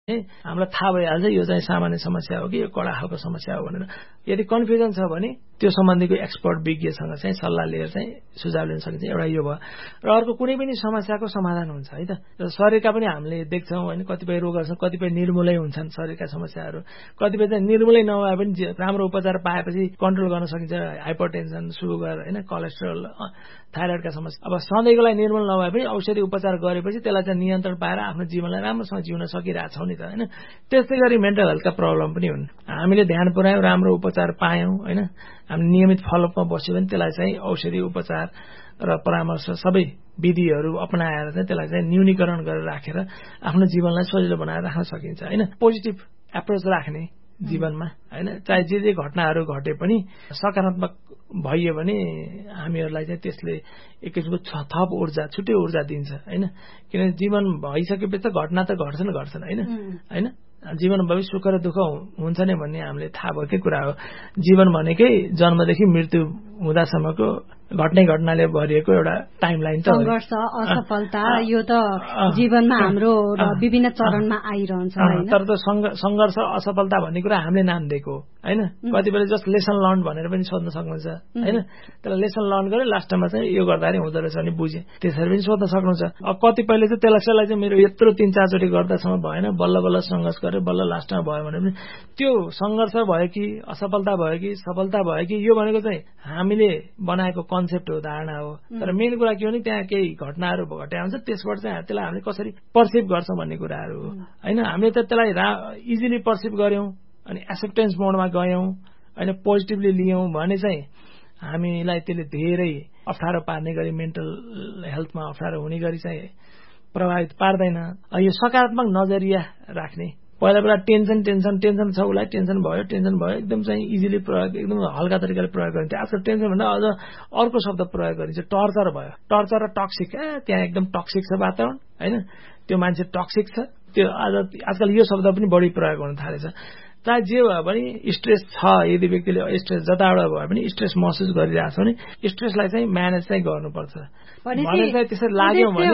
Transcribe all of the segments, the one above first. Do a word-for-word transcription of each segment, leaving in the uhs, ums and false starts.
हामीलाई थाहा भइहाल्छ यो चाहिँ सामान्य समस्या हो कि यो कडा खालको समस्या हो भनेर। यदि कन्फ्युजन छ भने त्यो सम्बन्धीको एक्सपर्ट विज्ञसँग चाहिँ सल्लाह लिएर चाहिँ सुझाव लिन सकिन्छ। एउटा यो भयो। र अर्को कुनै पनि समस्याको समाधान हुन्छ है त। शरीरका पनि हामीले देख्छौँ होइन, कतिपय रोगहरू छन्, कतिपय निर्मूलै हुन्छन् शरीरका समस्याहरू, कतिपय चाहिँ निर्मूलै नभए पनि राम्रो उपचार पाएपछि कन्ट्रोल गर्न सकिन्छ। हाइपरटेन्सन, सुगर होइन, कोलेस्ट्रोल, थाइरोइडका समस्या। अब सधैँको लागि निर्मूल नभए पनि औषधि उपचार गरेपछि त्यसलाई चाहिँ नियन्त्रण पाएर आफ्नो जीवनलाई राम्रोसँग जिउन सकिरहेछौँ नि त होइन। त्यस्तै गरी मेन्टल हेल्थका प्रब्लम पनि हुन्। हामीले ध्यान पुर्यायौँ, राम्रो उपचार पायौँ होइन, हामी नियमित फलोअपमा बस्यो भने त्यसलाई चाहिँ औषधि उपचार र परामर्श सबै विधिहरू अपनाएर चाहिँ त्यसलाई चाहिँ न्यूनीकरण गरेर राखेर आफ्नो जीवनलाई सजिलो बनाएर राख्न सकिन्छ होइन। पोजिटिभ एप्रोच राख्ने जीवनमा होइन, चाहे जे जे घटनाहरू घटे पनि सकारात्मक भइयो भने हामीहरूलाई चाहिँ त्यसले एक किसिमको थप ऊर्जा, छुट्टै ऊर्जा दिन्छ होइन। किनभने जीवन भइसकेपछि त घटना त घट्छन् घट्छन् होइन होइन जीवन भवि सुख र दुःख हुन्छ नै भन्ने हामीले थाहा भएकै कुरा हो। जीवन भनेकै जन्मदेखि मृत्यु हुँदासम्मको घट्ने घटनाले भरिएको एउटा टाइमलाइन त हो। संघर्ष, असफलता यो त जीवनमा हाम्रो विभिन्न चरणमा आइरहन्छ हैन। तर त संघर्ष, असफलता भन्ने कुरा हामीले नाम दिएको हैन। कतिबेला जस्ट लेसन लर्न भनेर पनि सोध्न सक्नुहुन्छ हैन। तर लेसन लर्न गरे लास्टमा चाहिँ यो गर्दाखेरि हुँदो रहेछ भने बुझे, त्यसरी पनि सोध्न सक्नुहुन्छ। अब कतिपयले चाहिँ त्यसलाई चाहिँ मेरो यत्रो तीन चारचोटि गर्दासम्म भएन, बल्ल बल्ल सङ्घर्ष गरे बल्ल लास्टमा भयो भने पनि त्यो सङ्घर्ष भयो कि असफलता भयो कि सफलता भयो कि यो भनेको चाहिँ हामीले बनाएको कन्सेप्ट हो, धारणा हो। तर मेन कुरा के हो भने त्यहाँ केही घटनाहरू घट्या हुन्छ, त्यसबाट चाहिँ त्यसलाई हामीले कसरी पर्सिभ गर्छौँ भन्ने कुराहरू हो होइन। हामीले त त्यसलाई इजिली पर्सिभ गऱ्यौँ अनि एक्सेप्टेन्स मोडमा गयौँ होइन, पोजिटिभली लियौँ भने चाहिँ हामीलाई त्यसले धेरै अप्ठ्यारो पार्ने गरी, मेन्टल हेल्थमा अप्ठ्यारो हुने गरी चाहिँ प्रभावित पार्दैन। यो सकारात्मक नजरिया राख्ने, पहिला पहिला टेन्सन टेन्सन टेन्सन छ उसलाई, टेन्सन भयो टेन्सन भयो एकदम चाहिँ इजिली प्रयोग, एकदम हल्का तरिकाले प्रयोग गरिन्छ। आजकल टेन्सन भन्दा अझ अर्को शब्द प्रयोग गरिन्छ, टर्चर भयो। टर्चर र टक्सिक, ए त्यहाँ एकदम टक्सिक छ वातावरण होइन, त्यो मान्छे टक्सिक छ। त्यो आज आजकल यो शब्द पनि बढी प्रयोग हुन थालेछ। चाहे जे भयो भने स्ट्रेस छ, यदि व्यक्तिले स्ट्रेस जताबाट भयो भने स्ट्रेस महसुस गरिरहेछ भने स्ट्रेसलाई चाहिँ म्यानेज चाहिँ गर्नुपर्छ। भने चाहिँ त्यसरी लाग्यो भने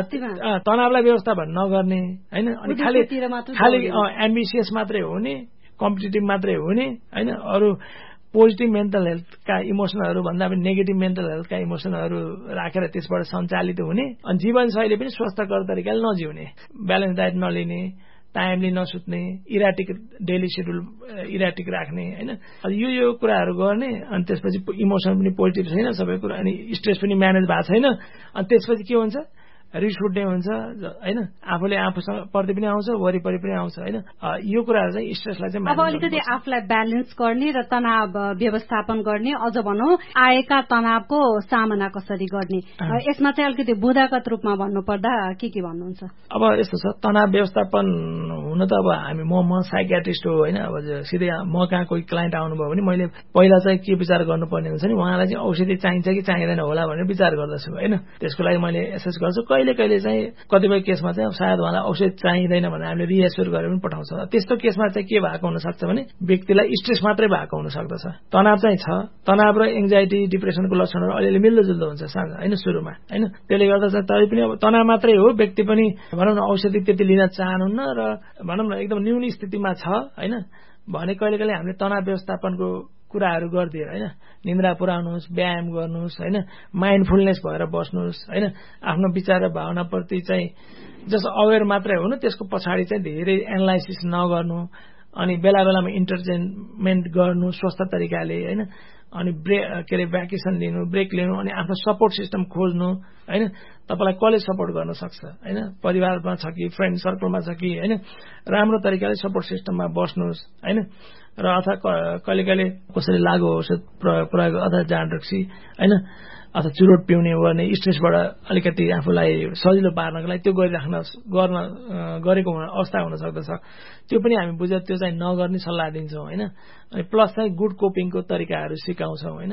तनावलाई व्यवस्थापन नगर्ने होइन, अनि खालि खालि एम्बिसियस मात्रै हुने, कम्पिटिटिभ मात्रै हुने होइन, अरू पोजिटिभ मेन्टल हेल्थका इमोसनहरू भन्दा पनि नेगेटिभ मेन्टल हेल्थका इमोसनहरू राखेर त्यसबाट सञ्चालित हुने, अनि जीवनशैली पनि स्वस्थकर तरिकाले नजिउने, ब्यालेन्स डायट नलिने, timely नसुत्ने, erratic daily schedule erratic राख्ने होइन। यो यो कुराहरू गर्ने, अनि त्यसपछि इमोसन पनि पोजिटिभ छैन सबै कुरा, अनि स्ट्रेस पनि म्यानेज भएको छैन, अनि त्यसपछि के हुन्छ रिस उठ्ने हुन्छ होइन, आफूले आफूसँग प्रति पनि आउँछ, वरिपरि पनि आउँछ होइन। यो कुराहरू चाहिँ स्ट्रेसलाई चाहिँ अब अलिकति आफूलाई ब्यालेन्स गर्ने र तनाव व्यवस्थापन गर्ने, अझ भनौँ आएका तनावको सामना कसरी गर्ने, यसमा चाहिँ अलिकति बुदागत रूपमा भन्नुपर्दा के के भन्नुहुन्छ? अब यस्तो छ, तनाव व्यवस्थापन हुन त अब हामी म म साइकियाट्रिस्ट हो होइन। अब सिधै म कहाँ कोही क्लाइन्ट आउनुभयो भने मैले पहिला चाहिँ के विचार गर्नुपर्ने हुन्छ नि, उहाँलाई चाहिँ औषधि चाहिन्छ कि चाहिँदैन होला भनेर विचार गर्दछु होइन। त्यसको लागि मैले एसेस गर्छु। कहिले कहिले चाहिँ कतिपय केसमा चाहिँ सायद उहाँलाई औषध चाहिँदैन भने हामीले रिएस्योर गरेर पनि पठाउँछौँ। त्यस्तो केसमा चाहिँ के भएको हुनसक्छ भने व्यक्तिलाई स्ट्रेस मात्रै भएको हुनसक्दछ, तनाव चाहिँ छ। तनाव र एङ्जाइटी डिप्रेसनको लक्षणहरू अलिअलि मिल्दोजुल्दो हुन्छ होइन सुरुमा होइन। त्यसले गर्दा चाहिँ तै पनि अब तनाव मात्रै हो, व्यक्ति पनि भनौँ न औषधि त्यति लिन चाहनुहुन्न र भनौँ न एकदम न्यून स्थितिमा छ होइन भने कहिले कहिले हामीले तनाव व्यवस्थापनको कुराहरू गरिदिएर होइन, निन्द्रा पुऱ्याउनुहोस्, व्यायाम गर्नुहोस् होइन, माइन्डफुलनेस भएर बस्नुहोस् होइन, आफ्नो विचार र भावनाप्रति चाहिँ जस्ट अवेर मात्रै हुनु, त्यसको पछाडि चाहिँ धेरै एनालाइसिस नगर्नु, अनि बेला बेलामा इन्टरटेनमेन्ट गर्नु स्वस्थ तरिकाले होइन, अनि ब्रेक के अरे भ्याकेसन लिनु, ब्रेक लिनु, अनि आफ्नो सपोर्ट सिस्टम खोज्नु होइन। तपाईँलाई कसले सपोर्ट गर्न सक्छ होइन, परिवारमा छ कि फ्रेन्ड सर्कलमा छ कि होइन, राम्रो तरिकाले सपोर्ट सिस्टममा बस्नुहोस् होइन। र अथवा कहिले कहिले कसरी लागु औषध प्रयोग प्रयोग अथवा जाँडरक्सी होइन, अथवा चुरोट पिउने गर्ने, स्ट्रेसबाट अलिकति आफूलाई सजिलो पार्नको लागि त्यो गरिराख्न गर्न गरेको अवस्था हुन सक्दछ। त्यो पनि हामी बुझेर त्यो चाहिँ नगर्ने सल्लाह दिन्छौँ होइन। अनि प्लस चाहिँ गुड कोपिङको तरिकाहरू सिकाउँछौँ होइन।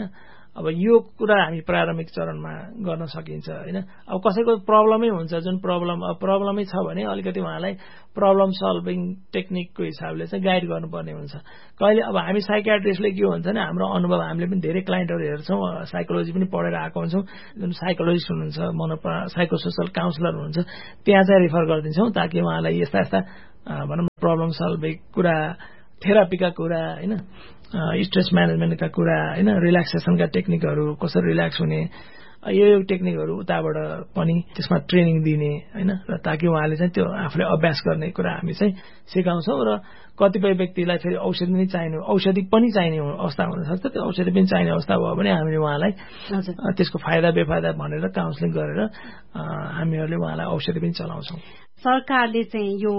अब यो कुरा हामी प्रारम्भिक चरणमा गर्न सकिन्छ होइन। अब कसैको प्रब्लमै हुन्छ, जुन प्रब्लम अब प्रब्लमै छ भने अलिकति उहाँलाई प्रब्लम सल्भिङ टेक्निकको हिसाबले चाहिँ गाइड गर्नुपर्ने हुन्छ। कहिले अब हामी साइकियाट्रिस्टले के हुन्छ भने हाम्रो अनुभव हामीले पनि धेरै क्लाइन्टहरू हेर्छौँ, साइकोलोजी पनि पढेर आएको हुन्छौँ, जुन साइकोलोजिस्ट हुनुहुन्छ, मनोपा साइकोसोसल काउन्सिलर हुनुहुन्छ, त्यहाँ चाहिँ रिफर गरिदिन्छौँ ताकि उहाँलाई यस्ता यस्ता भनौँ प्रब्लम सल्भिङ कुरा, थेरापीका कुरा होइन, स्ट्रेस म्यानेजमेन्टका कुरा होइन, रिल्याक्सेसनका टेक्निकहरू कसरी रिल्याक्स हुने, यो यो टेक्निकहरू उताबाट पनि त्यसमा ट्रेनिङ दिने होइन, र ताकि उहाँले चाहिँ त्यो आफूले अभ्यास गर्ने कुरा हामी चाहिँ सिकाउँछौँ। र कतिपय व्यक्तिलाई फेरि औषधि नै चाहिने औषधि पनि चाहिने अवस्था हुनसक्छ, त्यो औषधि पनि चाहिने अवस्था भयो भने हामीले उहाँलाई त्यसको फाइदा बेफाइदा भनेर काउन्सिलिङ गरेर हामीहरूले उहाँलाई औषधि पनि चलाउँछौँ। सरकारले चाहिँ यो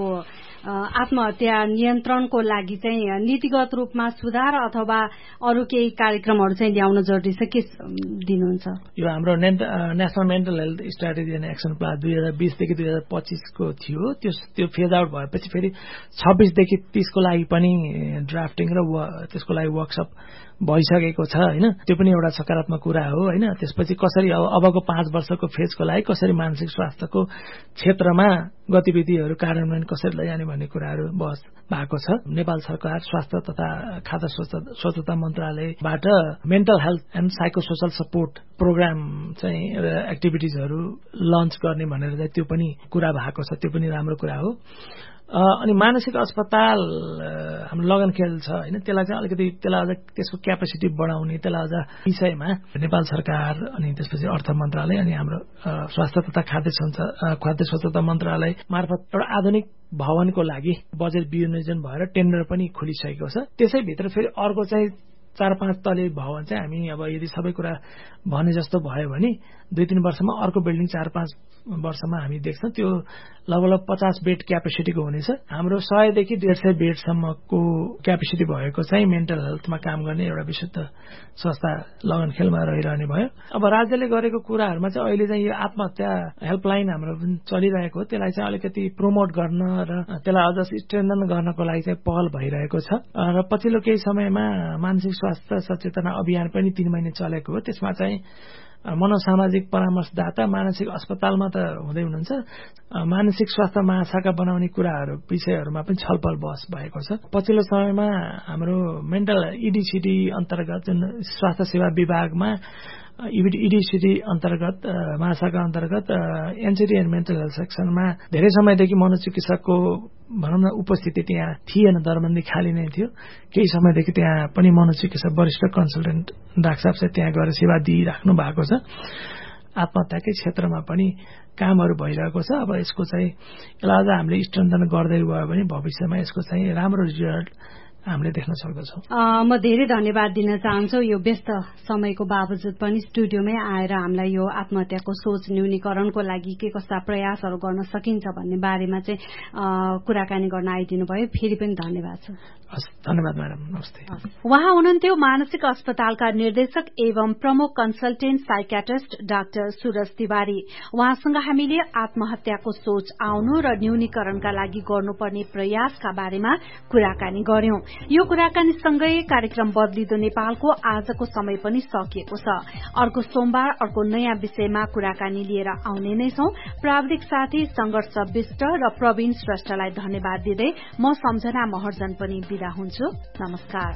आत्महत्या नियन्त्रणको लागि चाहिँ नीतिगत रूपमा सुधार अथवा अरू केही कार्यक्रमहरू चाहिँ ल्याउन जरुरी छ, के दिनुहुन्छ? यो हाम्रो national mental health strategy and action plan दुई हजार बिसदेखि दुई हजार पच्चिसको थियो, त्यो त्यो फेज आउट भएपछि फेरि छब्बिसदेखि तीसको लागि पनि ड्राफ्टिङ र त्यसको लागि वर्कसप भइसकेको छ होइन। त्यो पनि एउटा सकारात्मक कुरा हो होइन। त्यसपछि कसरी अब अबको पाँच वर्षको फेजको लागि कसरी मानसिक स्वास्थ्यको क्षेत्रमा गतिविधिहरू कार्यान्वयन कसरी लैजाने भन्ने कुराहरू बहस भएको छ। नेपाल सरकार स्वास्थ्य तथा खाद्य स्वच्छता मन्त्रालयबाट mental health and साइकोसोसल support programme चाहिँ एक्टिभिटिजहरू लन्च गर्ने भनेर चाहिँ त्यो पनि कुरा भएको छ, त्यो पनि राम्रो कुरा हो। अनि मानसिक अस्पताल हाम्रो लगनखेल छ होइन, त्यसलाई चाहिँ अलिकति त्यसलाई अझ त्यसको क्यापेसिटी बढाउने, त्यसलाई अझ विषयमा नेपाल सरकार अनि त्यसपछि अर्थ मन्त्रालय अनि हाम्रो स्वास्थ्य तथा खाद्य खाद्य स्वच्छता मन्त्रालय मार्फत एउटा आधुनिक भवनको लागि बजेट विनियोजन भएर टेन्डर पनि खुलिसकेको छ। त्यसैभित्र फेरि अर्को चाहिँ चार पाँच तले भवन चाहिँ हामी अब यदि सबै कुरा भने जस्तो भयो भने दुई तीन वर्षमा अर्को बिल्डिङ चार पाँच वर्षमा हामी देख्छौँ त्यो लगभग पचास बेड क्यापेसिटीको हुनेछ। हाम्रो सयदेखि डेढ सय बेडसम्मको क्यापेसिटी भएको चाहिँ मेन्टल हेल्थमा काम गर्ने एउटा विशुद्ध संस्था लगनखेलमा रहिरहने भयो। अब राज्यले गरेको कुराहरूमा चाहिँ अहिले चाहिँ यो आत्महत्या हेल्पलाइन हाम्रो जुन चलिरहेको हो त्यसलाई चाहिँ अलिकति प्रमोट गर्न र त्यसलाई अझ स्ट्रेन्थन गर्नको लागि चाहिँ पहल भइरहेको छ। र पछिल्लो केही समयमा मानसिक स्वास्थ्य सचेतना अभियान पनि तीन महिने चलेको हो। त्यसमा चाहिँ मनोसामाजिक परामर्शदाता मानसिक अस्पतालमा त हुँदै हुनुहुन्छ, मानसिक स्वास्थ्य महाशाखा बनाउने कुराहरू विषयहरूमा पनि छलफल बहस भएको छ। पछिल्लो समयमा हाम्रो मेन्टल इडिसिडी अन्तर्गत जुन स्वास्थ्य सेवा विभागमा इडिसिडी अन्तर्गत महाशाखा अन्तर्गत एनसिडी एन्ड मेन्टल हेल्थ सेक्सनमा धेरै समयदेखि मनोचिकित्सकको भनौँ न उपस्थिति त्यहाँ थिएन, दरबन्दी खाली नै थियो। केही समयदेखि त्यहाँ पनि मनोचिकित्सक वरिष्ठ कन्सल्टेन्ट डाक्टर साहब चाहिँ त्यहाँ गएर सेवा दिइराख्नु भएको छ। आत्महत्याकै क्षेत्रमा पनि कामहरू भइरहेको छ। अब यसको चाहिँ यसलाई अझ हामीले स्ट्रेन्थन गर्दै गयो भने भविष्यमा यसको चाहिँ राम्रो रिजल्ट हामीले देख्न सक्दछौँ। म धेरै धन्यवाद दिन चाहन्छु यो व्यस्त समयको बावजुद पनि स्टुडियोमै आएर हामीलाई यो आत्महत्याको सोच न्यूनीकरणको लागि के कस्ता प्रयासहरू गर्न सकिन्छ भन्ने बारेमा चाहिँ कुराकानी गर्न आइदिनु भयो। फेरि पनि धन्यवाद छ। धन्यवाद म्याडम, नमस्ते। उहाँ हुनुहुन्थ्यो मानसिक अस्पतालका निर्देशक एवं प्रमुख consultant psychiatrist doctor Suraj Tiwari. उहाँसँग हामीले आत्महत्याको सोच आउनु र न्यूनीकरणका लागि गर्नुपर्ने प्रयासका बारेमा कुराकानी गर्यौं। यो कुराकानीसँगै कार्यक्रम बदलिदो नेपालको आजको समय पनि सकिएको छ। अर्को सोमबार अर्को नयाँ विषयमा कुराकानी लिएर आउने नै छौं। प्राविधिक साथी संघर्ष विष्ट र प्रवीण श्रेष्ठलाई धन्यवाद दिँदै म सम्झना महर्जन पनि बिदा हुन्छु। नमस्कार।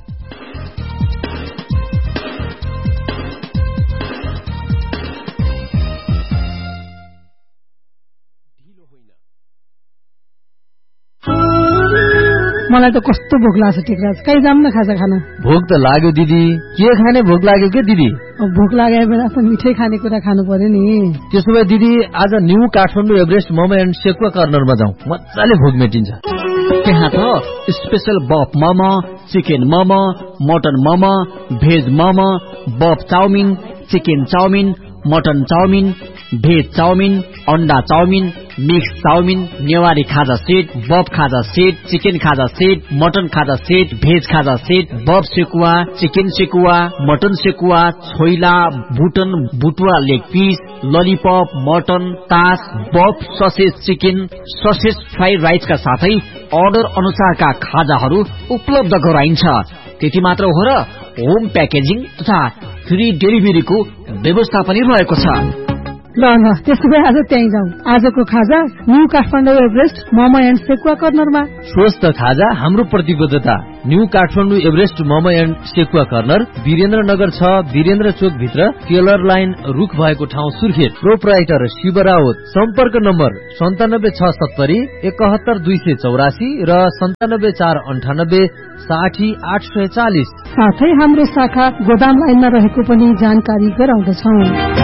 मलाई त कस्तो भोक लाग्छ टिकराज, कहीँ जाऊँ न खाजा खान। भोक त लाग्यो दिदी, के खाने भोक लाग्यो के दिदी? भोक लागे बेला त मिठै खाने कुरा खानु पर्यो नि। त्यसो भए दिदी आज new Kathmandu Everest momo and sekuwa कर्नरमा जाउँ, मजाले भोक मेटिन्छ। त्यहाँ त स्पेशल बफ momo, chicken momo, mutton momo, veg momo, बफ chowmein, chicken chowmein, mutton chowmein, veg chowmein, अन्डा चाउमिन, मिक्स चाउमिन, नेवारी खाजा सेट, बफ खाजा सेट, चिकन खाजा सेट, मटन खाजा सेट, भेज खाजा सेट, बफ sekuwa, chicken sekuwa, mutton sekuwa, choila, बुटन बुटुवा leg piece, lollipop, mutton, तास, बफ ससेज चिकन, ससेज फ्राइड राइसका साथै order अनुसारका खाजाहरू उपलब्ध गराइन्छ। त्यति मात्र हो र होम प्याकेजिङ तथा फ्री डेलिभरीको व्यवस्था पनि रहेको छ। ल ल त्यसो भए आज त्यहीँ जाउँ। आजको खाजा new Kathmandu Everest momo and sekuwa कर्नरमा। स्वस्थ खाजा हाम्रो प्रतिबद्धता। New Kathmandu Everest momo and sekuwa corner Birendranagar छ, वीरेन्द्र चोक भित्र केलर लाइन रुख भएको ठाउँ सुर्खेत। प्रोपराइटर शिव राउत। सम्पर्क नम्बर सन्तानब्बे छ सत्तरी एकहत्तर दुई सय चौरासी र सन्तानब्बे चार अन्ठानब्बे साठी आठ सय चालिस। साथै हाम्रो शाखा गोदाम लाइनमा रहेको पनि जानकारी गराउँदछौ।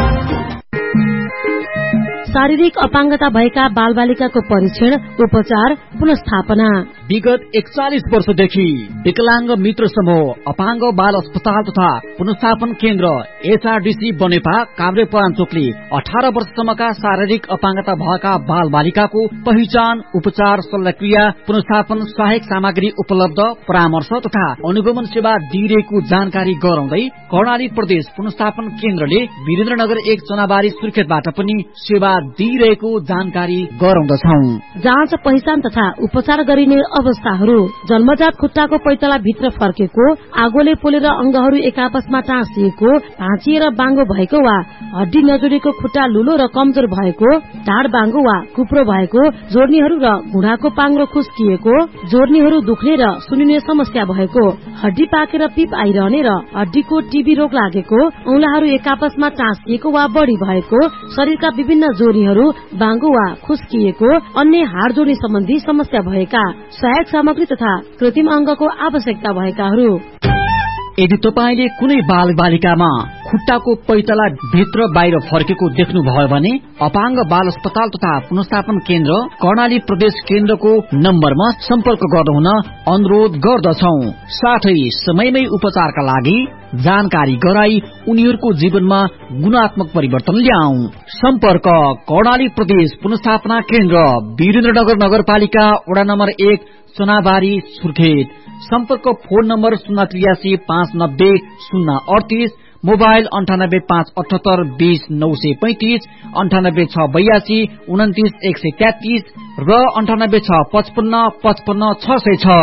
शारीरिक अपाङ्गता भएका बालबालिकाको परीक्षण, उपचार, पुनस्थापना। विगत एकचालिस वर्षदेखि विकलांग मित्र समूह अपाङ्ग बाल अस्पताल तथा पुनस्थापन केन्द्र एचआरडीसी बनेपा काभ्रेपलाञ्चोकले अठार वर्षसम्मका शारीरिक अपाङ्गता भएका बाल बालिकाको पहिचान, उपचार, शल्यक्रिया, पुनस्थापन, सहायक सामग्री उपलब्ध, परामर्श तथा अनुगमन सेवा दिइरहेको जानकारी गराउँदै कर्णाली प्रदेश पुनस्थापन केन्द्रले वीरेन्द्रनगर एक चनाबारी सुर्खेतबाट पनि सेवा दिइरहेको जानकारी गराउँदछौं। जाँच, पहिचान तथा उपचार गरिने अवस्थाहरू: जन्मजात खुट्टाको पैताला भित्र फर्केको, आगोले पोलेर अंगहरू एकापसमा टाँसिएको, भाँचिएर बाङ्गो भएको वा हड्डी नजोडेको खुट्टा लुलो र कमजोर भएको, ढाड बाङ्गो वा कुप्रो भएको, जोर्नीहरू र घुँडाको पाङ्रो खुस्किएको, जोर्नीहरू दुख्ने र सुनिने समस्या भएको, हड्डी पाकेर पिप आइरहने र हड्डीको टीबी रोग लागेको, औंलाहरू एकापसमा टाँसिएको वा बढी भएको, शरीरका विभिन्न जोर्नीहरू बाङ्गो वा खुस्किएको, अन्य हाड जोड्ने सम्बन्धी समस्या भएका, सहायक सामग्री तथा कृत्रिम अंगको आवश्यकता भएकाहरू। यदि तपाईले कुनै बाल बालिकामा खुट्टाको पैतला भित्र बाहिर फर्केको देख्नुभयो भने अपाङ्ग बाल अस्पताल तथा पुनस्थापन केन्द्र कर्णाली प्रदेश केन्द्रको नम्बरमा सम्पर्क गर्नुहुन अनुरोध गर्दछौ। साथै समयमै उपचारका लागि जानकारी गराई उनीहरूको जीवनमा गुणात्मक परिवर्तन ल्याऊ। सम्पर्क कर्णाली प्रदेश पुनस्थापना केन्द्र वीरेन्द्रनगर नगरपालिका वडा नम्बर एक चनाबारी सुर्खेत। सम्पर्क फोन नम्बर शून्य त्रियासी पाँच नब्बे शून्य अडतिस, मोबाइल अन्ठानब्बे पाँच अठहत्तर बीस नौ सय पैंतिस, अन्ठानब्बे छ बयासी उन्तिस एक सय तेत्तीस र अन्ठानब्बे छ पचपन्न पचपन्न छ सय छ।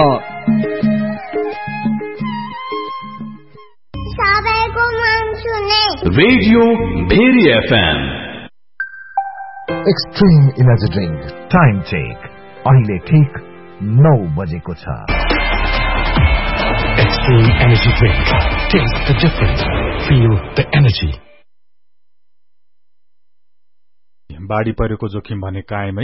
Radio very FM. Extreme energy drink time check अहिले ठिक नौ बजेको छ। Extreme Energy Drink. Taste the difference. Feel the energy. बाढी पहिरोको जोखिम भने कायमै।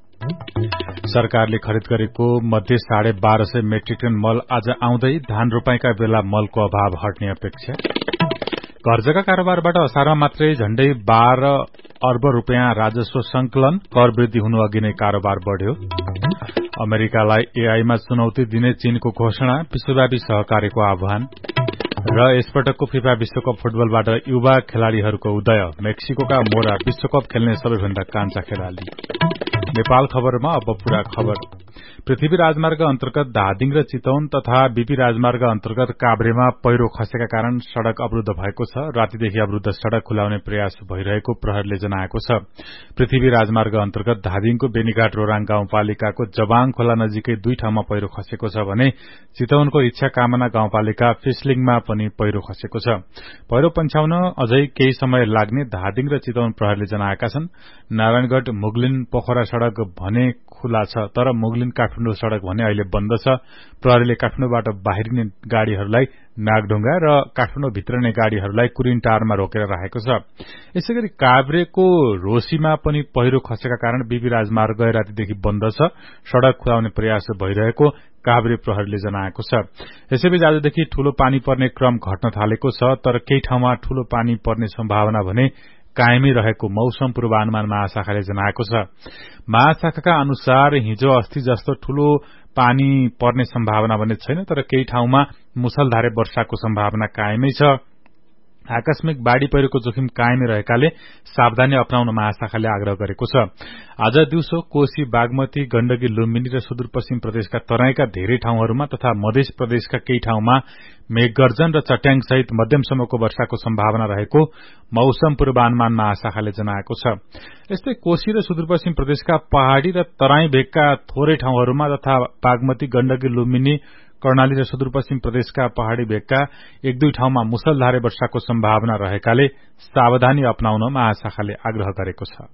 सरकारले खरिद गरेको मध्ये साढे बाह्र सय मेट्रिक टन मल आज आउँदै धान रोपाईका बेला मलको अभाव हट्ने अपेक्षा। घर जग्गा कारोबारबाट असारमा मात्रै झण्डै बाह्र अर्ब रूपियाँ राजस्व संकलन, कर वृद्धि हुनु अघि नै कारोबार बढ़्यो। अमेरिकालाई एआईमा चुनौती दिने चीनको घोषणा, विश्वव्यापी सहकार्यको आह्वान र यसपटकको फिफा विश्वकप फुटबलबाट युवा खेलाड़ीहरूको उदय। मेक्सिकोका मोरा विश्वकप खेल्ने सबैभन्दा कान्छा खेलाड़ी। नेपाल खबरमा अब पूरा खबर। पृथ्वी राजमार्ग अन्तर्गत धादिङ र चितवन तथा बीपी राजमार्ग अन्तर्गत काभ्रेमा पहिरो खसेका कारण सड़क अवरूद्ध भएको छ। रातीदेखि अवरूद्ध सड़क खुलाउने प्रयास भइरहेको प्रहरीले जनाएको छ। पृथ्वी राजमार्ग अन्तर्गत धादिङको बेनीघाट रोराङ गाउँपालिकाको जबाङ खोला नजिकै दुई ठाउँमा पहिरो खसेको छ भने चितवनको इच्छा कामना गाउँपालिका फिसलिङमा पनि पहिरो खसेको छ। पहिरो पन्छाउन अझै केही समय लाग्ने धादिङ र चितवन प्रहरीले जनाएका छन्। नारायणगढ़ मुगलिन पोखरा सड़क भने खुला छ, तर मुगलिन काठमाडौँ सड़क भने अहिले बन्द छ। प्रहरीले काठमाडौँबाट बाहिरिने गाड़ीहरूलाई नागढुङ्गा र काठमाडौँ भित्रने गाड़ीहरूलाई कुरिनटारमा रोकेर राखेको छ। यसैगरी काभ्रेको रोशीमा पनि पहिरो खसेका कारण बीबी राजमार्ग गए रातीदेखि बन्द छ। सड़क खुलाउने प्रयास भइरहेको काभ्रे प्रहरीले जनाएको छ। यसैबीच आजदेखि ठूलो पानी पर्ने क्रम घट्न थालेको छ, तर केही ठाउँमा ठूलो पानी पर्ने सम्भावना भने कायमै रहेको मौसम पूर्वानुमान महाशाखाले जनाएको छ। महाशाखाका अनुसार हिजो अस्ति जस्तो ठूलो पानी पर्ने सम्भावना भने छैन, तर केही ठाउँमा मुसलधारे वर्षाको सम्भावना कायमै छ। आकस्मिक बाढ़ी पहिरोको जोखिम कायमै रहेकाले सावधानी अपनाउन महाशाखाले आग्रह गरेको छ। आज दिउँसो कोशी, बागमती, गण्डकी, लुम्बिनी र सुदूरपश्चिम प्रदेशका तराईका धेरै ठाउँहरूमा तथा मध्य प्रदेशका केही ठाउँमा मेघगर्जन र चट्याङसहित मध्यमसम्मको वर्षाको सम्भावना रहेको मौसम पूर्वानुमान महाशाखाले जनाएको छ। यस्तै कोशी र सुदूरपश्चिम प्रदेशका पहाड़ी र तराई भेगका थोरै ठाउँहरूमा तथा बागमती, गण्डकी, लुम्बिनी, कर्णाली र सुदूरपश्चिम प्रदेशका पहाड़ी भेगका एक दुई ठाउँमा मुसलधारे वर्षाको सम्भावना रहेकाले सावधानी अपनाउन महाशाखाले आग्रह गरेको छ।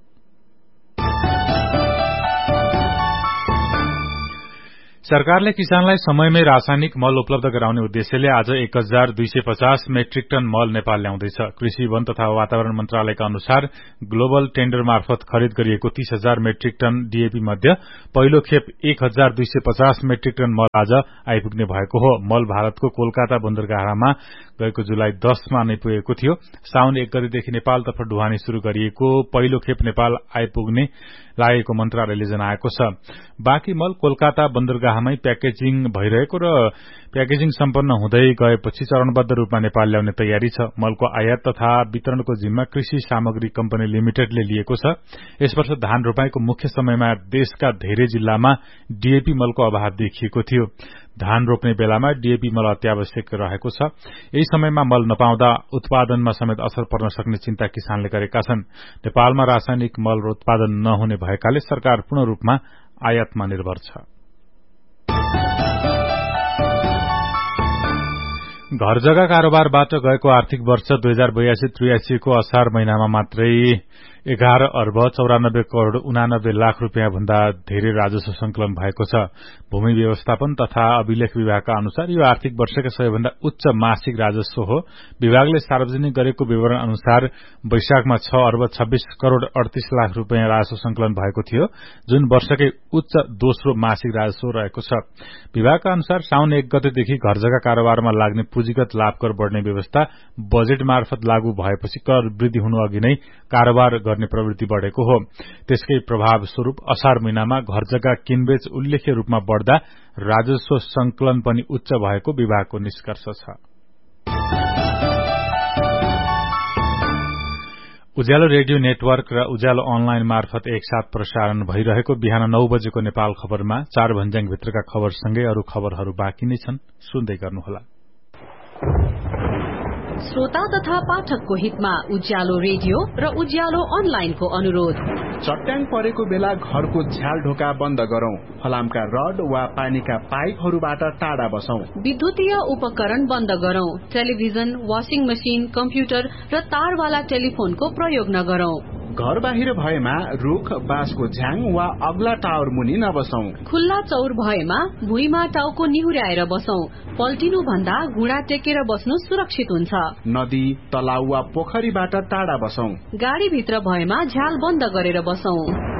सरकारले किसानलाई समयमै रासायनिक मल उपलब्ध गराउने उद्देश्यले आज एक हजार दुई सय पचास मेट्रिक टन मल नेपाल ल्याउँदैछ। कृषि वन तथा वातावरण मन्त्रालयका अनुसार ग्लोबल टेन्डर मार्फत खरिद गरिएको तीस हजार मेट्रिक टन डीएपी मध्ये पहिलो खेप एक हजार दुई सय पचास मेट्रिक टन मल आज आइपुग्ने भएको हो। मल भारतको कोलकाता बन्दरगाहमा गएको जुलाई दसमा नै पुगेको थियो। साउन एक गतेदेखि नेपालतर्फ ढुवानी शुरू गरिएको पहिलो खेप नेपाल आइपुग्ने लागेको मन्त्रालयले जनाएको छ। बाँकी मल कोलकाता बन्दरगाहमै प्याकेजिङ भइरहेको र प्याकेजिङ सम्पन्न हुँदै गएपछि चरणबद्ध रूपमा नेपाल ल्याउने तयारी छ। मलको आयात तथा वितरणको जिम्मा कृषि सामग्री कम्पनी लिमिटेडले लिएको छ। यस वर्ष धान रोपाईको मुख्य समयमा देशका धेरै जिल्लामा डीएपी मलको अभाव देखिएको थियो। धान रोप्ने बेलामा डीएपी मल अत्यावश्यक रहेको छ। यही समयमा मल नपाउँदा उत्पादनमा समेत असर पर्न सक्ने चिन्ता किसानले गरेका छन्। नेपालमा रासायनिक मल उत्पादन नहुने भएकाले सरकार पूर्ण रूपमा आयातमा निर्भर छ। घर जग्गा कारोबारबाट गएको आर्थिक वर्ष दुई हजार बयासी त्रियासीको असार महिनामा मात्रै एघार अर्ब चौरानब्बे करोड़ उनानब्बे लाख रूपियाँ भन्दा धेरै राजस्व संकलन भएको छ। भूमि व्यवस्थापन तथा अभिलेख विभागका अनुसार यो आर्थिक वर्षका सबैभन्दा उच्च मासिक राजस्व हो। विभागले सार्वजनिक गरेको विवरण अनुसार वैशाखमा छ अर्ब छब्बीस करोड़ अडतीस लाख रूपियाँ राजस्व संकलन भएको थियो, जुन वर्षकै उच्च दोस्रो मासिक राजस्व रहेको छ। विभागका अनुसार साउन एक गतेदेखि घर जग्गा कारोबारमा लाग्ने पुँजीगत लाभ कर बढ़ने व्यवस्था बजेट मार्फत लागू भएपछि कर वृद्धि हुनु अघि नै कारोबार गर्ने प्रवृत्ति बढ़ेको हो। त्यसकै प्रभाव स्वरूप असार महिनामा घर जग्गा किनबेच उल्लेख्य रूपमा बढ़दा राजस्व संकलन पनि उच्च भएको विभागको निष्कर्ष छ। उज्यालो रेडियो नेटवर्क र उज्यालो अनलाइन मार्फत एकसाथ प्रसारण भइरहेको बिहान नौ बजेको नेपाल खबरमा चार भन्ज्याङ भित्रका खबरसँगै अरू खबरहरू बाँकी नै छन्, सुन्दै गर्नुहोला। श्रोता तथा पाठकको हितमा उज्यालो रेडियो र उज्यालो अनलाइनको अनुरोध। चट्याङ परेको बेला घरको झ्याल ढोका बन्द गरौं। फलामका रड वा पानीका पाइपहरूबाट टाढा बसौं। विद्युतीय उपकरण बन्द गरौं। टेलिभिजन, वाशिङ मशिन, कम्प्युटर र तारवाला टेलिफोनको प्रयोग नगरौं। घर बाहिर भएमा रुख, बाँसको झ्याङ वा अग्ला टावर मुनि नबसौं। खुल्ला चौर भएमा भुइँमा टाउको निहुर्याएर बसौं। पल्टिनु भन्दा घुँडा टेकेर बस्नु सुरक्षित हुन्छ। नदी, तलाउ वा पोखरीबाट टाढा बसौं। गाडी भित्र भएमा झ्याल बन्द गरेर बसौं।